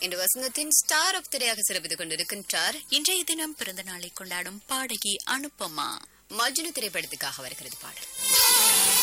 இன்று வசந்தத்தின் star of திரையாக சிறப்பித்துக் கொண்டிருக்கின்றார். இன்றைய தினம் பிறந்த நாளை கொண்டாடும் பாடகி அனுப்பமா. மஜ்னு திரைப்படத்துக்காக வருகிறது பாடல்.